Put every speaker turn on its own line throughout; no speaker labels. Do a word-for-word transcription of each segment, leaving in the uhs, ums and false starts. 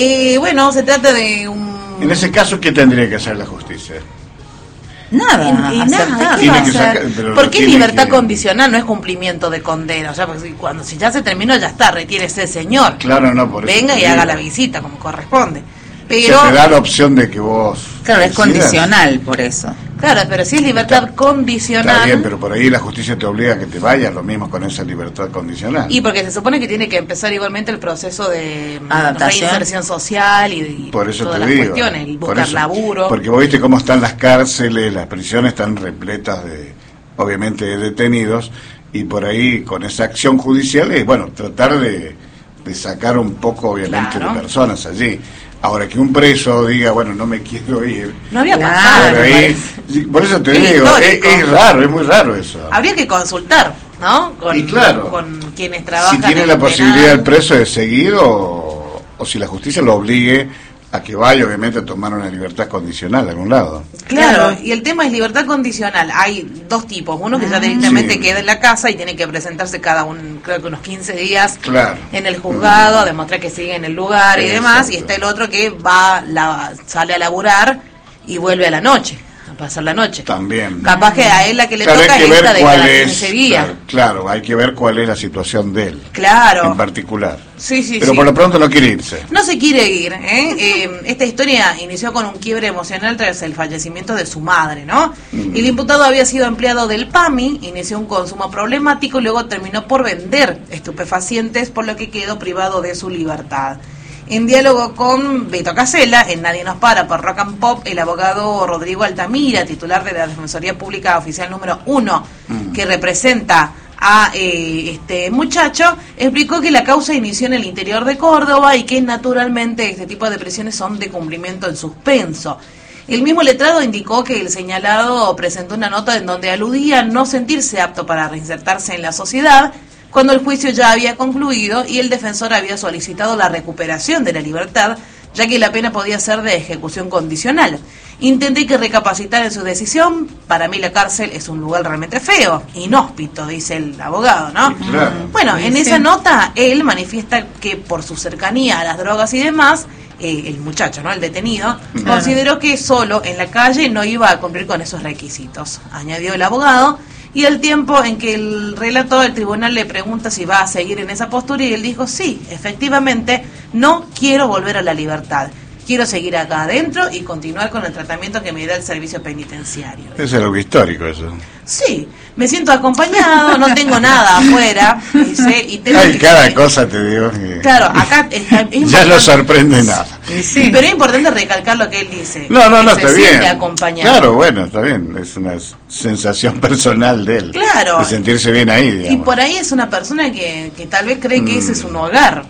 Eh, bueno, se trata de un...
En ese caso, ¿qué tendría que hacer la justicia?
Nada, y, y nada, ¿qué va a hacer? Porque es libertad que... condicional, no es cumplimiento de condena. O sea, porque cuando si ya se terminó, ya está, retírese, señor.
Claro, no, por eso.
Venga y
digo.
haga la visita como corresponde. Pero
se te da la opción de que vos...
Claro, es condicional, por eso.
Claro, pero si es libertad está, condicional...
Está bien, pero por ahí la justicia te obliga a que te vayas, lo mismo con esa libertad condicional.
Y porque se supone que tiene que empezar igualmente el proceso de
adaptación,
reinserción social y, y
por eso
todas
te
las
digo,
cuestiones, y buscar
eso,
laburo.
Porque vos viste cómo están las cárceles, las prisiones están repletas de, obviamente, de detenidos, y por ahí con esa acción judicial es, bueno, tratar de, de sacar un poco, obviamente, claro, de personas allí. Ahora, que un preso diga, bueno, no me quiero ir.
No había
claro,
pasado.
Por, ahí, por eso te
es
digo, es, es raro, es muy raro eso.
Habría que consultar, ¿no? Con,
y claro,
con quienes trabajan.
Si tiene la posibilidad el preso de seguir o, o si la justicia lo obligue a que vaya, obviamente, a tomar una libertad condicional de algún lado.
Claro, claro, y el tema es libertad condicional. Hay dos tipos. Uno que ya directamente sí. queda en la casa y tiene que presentarse cada un, creo que unos quince días
claro.
en el juzgado, a demostrar que sigue en el lugar y Exacto. demás. Y está el otro que va, la, sale a laburar y vuelve a la noche, a pasar la noche.
También.
Capaz que a él la que le
claro,
toca
que
es esta de cada
es,
quince días.
Claro, claro, hay que ver cuál es la situación de él.
Claro.
En particular.
Sí, sí,
Pero
sí.
por lo pronto no quiere irse.
No se quiere ir, ¿eh? Eh, esta historia inició con un quiebre emocional tras el fallecimiento de su madre, ¿no? Mm. El imputado había sido empleado del P A M I, inició un consumo problemático y luego terminó por vender estupefacientes, por lo que quedó privado de su libertad. En diálogo con Beto Casella, en Nadie nos para por Rock and Pop, el abogado Rodrigo Altamira, titular de la Defensoría Pública Oficial número uno, mm. que representa a eh, este muchacho, explicó que la causa inició en el interior de Córdoba y que naturalmente este tipo de presiones son de cumplimiento en suspenso. El mismo letrado indicó que el señalado presentó una nota en donde aludía a no sentirse apto para reinsertarse en la sociedad, cuando el juicio ya había concluido y el defensor había solicitado la recuperación de la libertad, ya que la pena podía ser de ejecución condicional. Intenté que recapacitar en su decisión. Para mí la cárcel es un lugar realmente feo, inhóspito, dice el abogado, ¿no?
Claro.
Bueno, en
sí.
esa nota él manifiesta que por su cercanía a las drogas y demás, eh, el muchacho, ¿no? El detenido, claro. consideró que solo en la calle no iba a cumplir con esos requisitos, añadió el abogado. Y el tiempo en que el relator del tribunal le pregunta si va a seguir en esa postura y él dijo, sí, efectivamente, no quiero volver a la libertad. Quiero seguir acá adentro y continuar con el tratamiento que me da el servicio penitenciario.
Es algo histórico eso.
Sí, me siento acompañado, no tengo nada afuera. Dice, y tengo
Hay
que
cada
seguir.
cosa, te digo. Que
claro, acá está, es
ya no sorprende nada.
Sí, pero es importante recalcar lo que él dice.
No, no, no,
se
está
siente
bien.
acompañado.
Claro, bueno, está bien. Es una sensación personal de él.
Claro.
De sentirse bien ahí, digamos.
Y por ahí es una persona que, que tal vez cree que mm. ese es un hogar.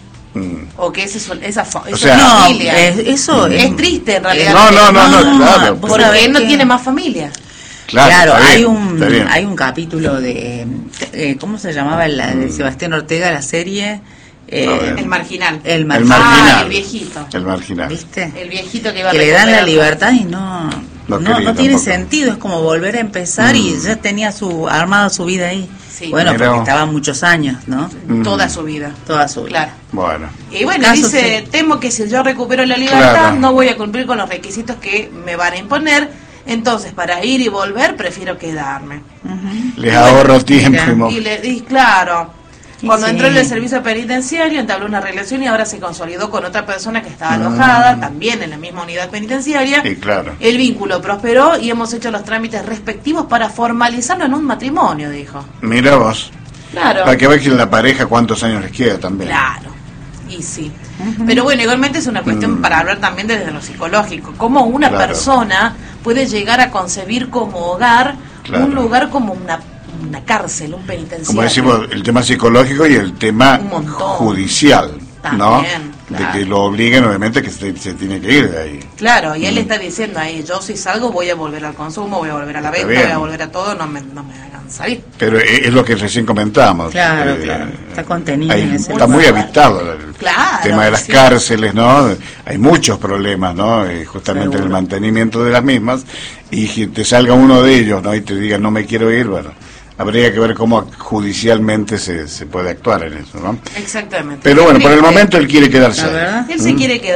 Mm. O que ese es, esa, esa
o sea,
familia.
No, es, eso
es, es triste en realidad.
No, no, no, no, no claro.
Porque él no que... tiene más familia.
Claro, claro hay
bien,
un hay un capítulo de eh, ¿cómo se llamaba la de Sebastián Ortega la serie?
Eh, el marginal.
El,
mar...
mar...
el marginal.
Ah, el viejito.
El marginal.
¿Viste?
El viejito que va
que
a
le dan la libertad y no
no,
no, no tiene sentido, es como volver a empezar mm. y ya tenía su armada su vida ahí. Sí. Bueno, Pero... porque estaba muchos años, ¿no?
Mm. Toda su vida.
Toda su vida.
Claro.
Bueno.
Y bueno, dice, sí. temo que si yo recupero la libertad claro. no voy a cumplir con los requisitos que me van a imponer. Entonces, para ir y volver, prefiero quedarme.
Uh-huh. Les y ahorro bueno, tiempo.
Y, le, y claro, y cuando sí. entró en el servicio penitenciario, entabló una relación y ahora se consolidó con otra persona que estaba uh-huh. alojada, también en la misma unidad penitenciaria.
Sí, claro.
El vínculo prosperó y hemos hecho los trámites respectivos para formalizarlo en un matrimonio, dijo.
Mira vos.
Claro.
Para que veas que la pareja cuántos años les queda también.
Claro. Y sí. Uh-huh. Pero bueno, igualmente es una cuestión mm. para hablar también desde lo psicológico. Cómo una claro. persona puede llegar a concebir como hogar claro. un lugar como una, una cárcel, un penitenciario.
Como decimos, el tema psicológico y el tema judicial, también, ¿no? Claro. De que lo obliguen, obviamente, que se, se tiene que ir de ahí.
Claro, y él mm. está diciendo ahí, yo si salgo voy a volver al consumo, voy a volver a la venta, voy a volver a todo, no me, no me hagan salir.
Pero es lo que recién comentábamos.
Claro,
eh,
claro. Está contenido
hay,
en ese
Está muy habitado el
claro,
tema de las
sí.
cárceles, ¿no? Hay muchos problemas, ¿no? Eh, justamente
Seguro.
en el mantenimiento de las mismas. Y que te salga uno de ellos, ¿no? Y te diga, no me quiero ir, bueno, habría que ver cómo judicialmente se, se puede actuar en eso, ¿no?
Exactamente.
Pero bueno, por el momento él quiere quedarse.
¿La verdad?
Él se quiere quedar.